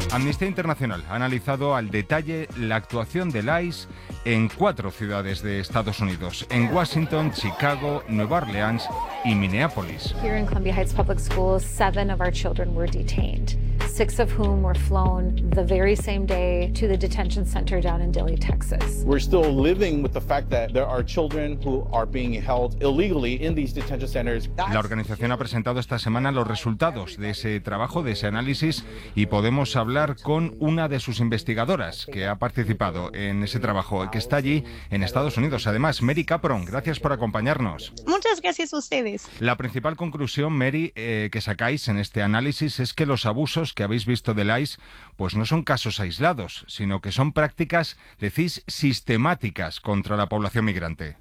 Amnistía Internacional ha analizado al detalle la actuación del ICE en 4 ciudades de Estados Unidos, en Washington, Chicago, Nueva Orleans y Minneapolis. Here in Columbia Heights Public Schools, 7 of our children were detained, 6 of whom were flown the very same day to the detention center down in Dilley, Texas. We're still living with the fact that there are children who are being held illegally in these detention centers. La organización ha presentado esta semana los resultados de ese trabajo, de ese análisis, y podemos hablar con una de sus investigadoras que ha participado en ese trabajo, que está allí en Estados Unidos. Además, Mary Capron, gracias por acompañarnos. Muchas gracias a ustedes. La principal conclusión, Mary, que sacáis en este análisis es que los abusos que habéis visto del ICE pues no son casos aislados, sino que son prácticas, decís, sistemáticas contra la población migrante.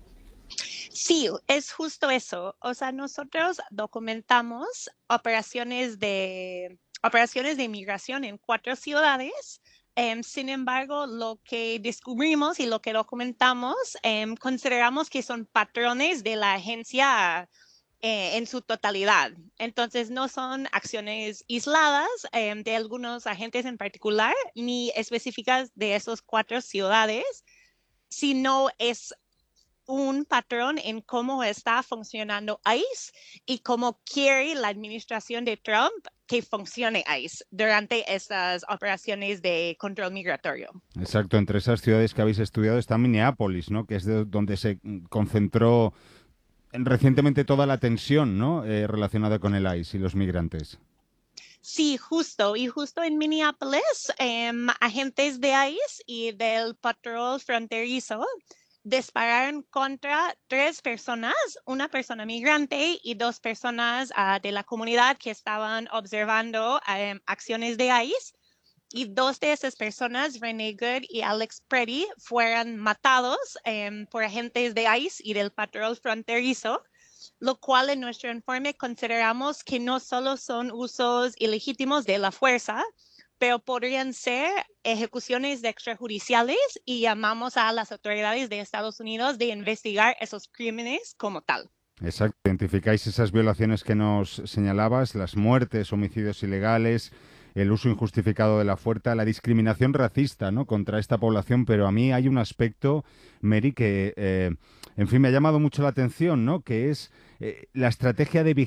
Sí, es justo eso. O sea, nosotros documentamos operaciones de inmigración en 4 ciudades. Sin embargo, lo que descubrimos y lo que documentamos, consideramos que son patrones de la agencia en su totalidad. Entonces, no son acciones aisladas de algunos agentes en particular, ni específicas de esas 4 ciudades, sino es un patrón en cómo está funcionando ICE y cómo quiere la administración de Trump que funcione ICE durante estas operaciones de control migratorio. Exacto, entre esas ciudades que habéis estudiado está Minneapolis, ¿no? Que es donde se concentró recientemente toda la tensión, ¿no? Relacionada con el ICE y los migrantes. Sí, justo. Y justo en Minneapolis, agentes de ICE y del patrón fronterizo dispararon contra 3 personas, una persona migrante y 2 personas de la comunidad que estaban observando acciones de ICE. Y 2 de esas personas, Renee Good y Alex Preddy, fueron matados por agentes de ICE y del patrón fronterizo, lo cual en nuestro informe consideramos que no solo son usos ilegítimos de la fuerza, pero podrían ser ejecuciones extrajudiciales y llamamos a las autoridades de Estados Unidos de investigar esos crímenes como tal. Exacto, identificáis esas violaciones que nos señalabas, las muertes, homicidios ilegales, el uso injustificado de la fuerza, la discriminación racista, ¿no?, contra esta población, pero a mí hay un aspecto, Mary, que, en fin, me ha llamado mucho la atención, ¿no?, que es la estrategia de